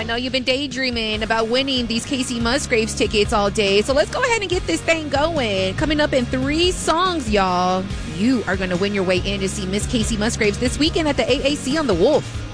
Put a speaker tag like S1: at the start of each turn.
S1: know you've been daydreaming about winning these Kacey Musgraves tickets all day. So let's go ahead and get this thing going. Coming up in 3 songs, y'all, you are going to win your way in to see Miss Kacey Musgraves this weekend at the AAC on the Wolf.